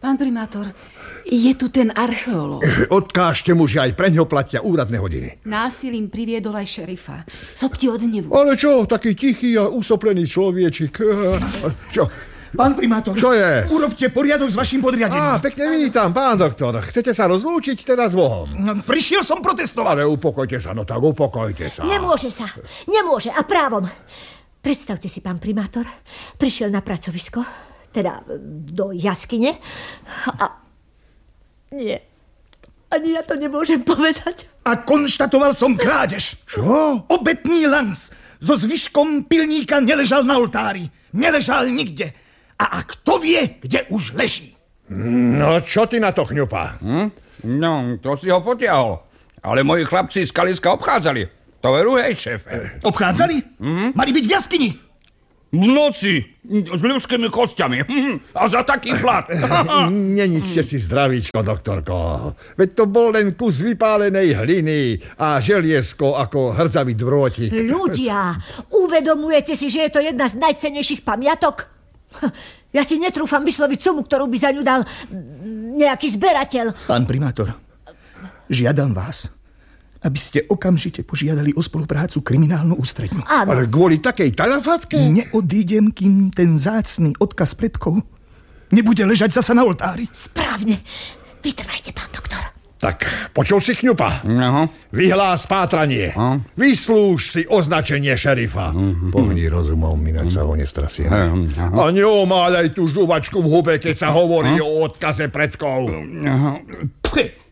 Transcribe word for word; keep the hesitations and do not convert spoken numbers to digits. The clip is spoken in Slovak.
Pán primátor, je tu ten archeológ. Odkážte mu, že aj preňho platia úradné hodiny. Násilím priviedol aj šerifa. Sopti od hnevu. Ale čo, taký tichý a usoplený človečik. Čo? Pán primátor, čo je? Urobte poriadok s vašim podriadením. Á, pekne vítam, pán doktor. Chcete sa rozlúčiť teda s Bohom? Prišiel som protestovať. Ale upokojte sa, no tak upokojte sa. Nemôže sa, nemôže a právom. Predstavte si, pán primátor, prišiel na pracovisko, teda do jaskyne a nie, ani ja to nemôžem povedať. A konštatoval som krádež. Čo? Obetný lanc so zvyškom pilníka neležal na oltári. Neležal nikde. A ak to vie, kde už leží? No, čo ty na to, Chňupa? Hm? No, to si ho potiahol. Ale moji chlapci z kaliska obchádzali. To veru, hej, šéfe. Obchádzali? Mm-hmm. Mali byť v jaskyni. V noci. S ľudskými kostiami. A za taký plat. Neničte si zdravíčko, doktorko. Veď to bol len kus vypálenej hliny a želiesko ako hrdzavý drôtik. Ľudia, uvedomujete si, že je to jedna z najcennejších pamiatok? Ja si netrúfam vysloviť sumu, ktorú by za ňu dal nejaký zberateľ. Pán primátor, žiadam vás, aby ste okamžite požiadali o spoluprácu kriminálnu ústredňu. Áno. Ale kvôli takej talafatke? Neodídem, kým ten zácný odkaz predkov nebude ležať zasa na oltári. Správne. Vytrvajte, pán doktor. Tak, počul si, Chňupa? Aha. Vyhlás pátranie. Aha. Vyslúž si označenie šerifa. Uh-huh. Pohni rozumom, inak sa ho nestrasieme. Uh-huh. A neomáľaj tú žuvačku v hube, keď sa hovorí uh-huh. o odkaze predkov. Uh-huh.